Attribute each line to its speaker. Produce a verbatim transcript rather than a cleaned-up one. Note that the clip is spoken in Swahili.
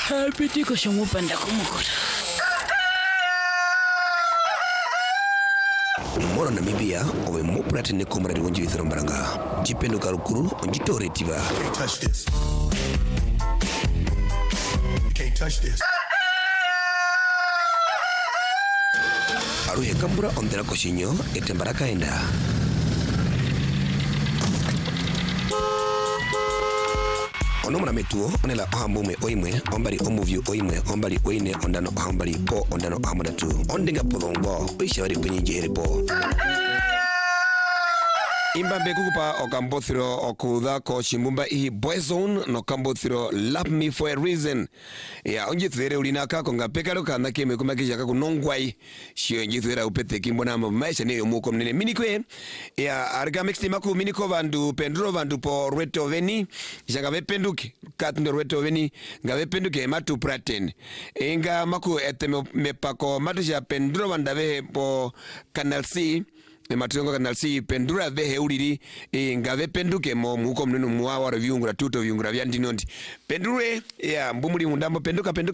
Speaker 1: Piti ko siya mupanda kumukura.
Speaker 2: Moro Namibia owe moprati ne komra di wonji withero mbaranga. Jipendo karukuru onjito retiva.
Speaker 3: Can't touch this. You can't touch this.
Speaker 2: Aruhe kambura ondera koshinyo etembaraka enda. Onomra metuo onela ohambume oimwe ombali omuvyu oimwe ombali oine ondano ohambali po ondano ohamadatu ondinga polongo oishabari kwenye jiheripo. Imbambe kukupa okambothiro okuda ko chimbumba ihi boy zone no kambothiro love me for a reason ya onje there ulina kako ngapekalo kana keme kumakisha kako nongwai shio onje there upete kimbona maisha ne yomuko mnene minikwe ya arga mixti maku miniko vandu pendro vandu po Rweto Veni janga vependuke katndo Rweto Veni ngave penduke matu praten inga maku eteme mepako matu ja pendro vandave po Canal C ne matungo Canal C pendura vehe uriri e ngave penduke mo muko mnenu muwa wa viungura tuto viungura vya ndinondi pendure ya mbumuri mundambo penduka penduka